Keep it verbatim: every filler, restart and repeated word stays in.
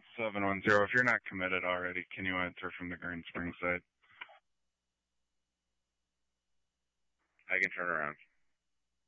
seven one zero. If you're not committed already, can you answer from the Green Springs side? I can turn around.